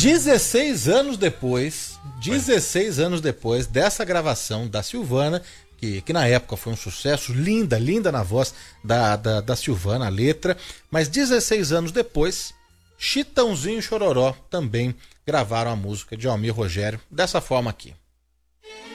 16 anos depois dessa gravação da Silvana, que na época foi um sucesso, linda na voz da Silvana, a letra, mas 16 anos depois, Chitãozinho e Chororó também gravaram a música de Almir Rogério dessa forma aqui.